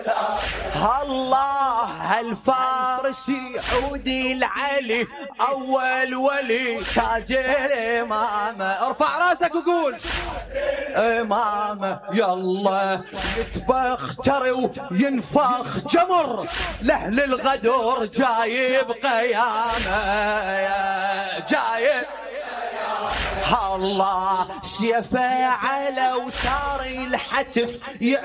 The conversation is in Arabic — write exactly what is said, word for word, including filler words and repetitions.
الله هالفارسي عودي العلي اول ولي تاج الامامه. ارفع راسك وقول امامه. يلا يتبختر وينفخ جمر لاهل الغدر جايب قيامه جايب. الله سيفه على وتاري الحتف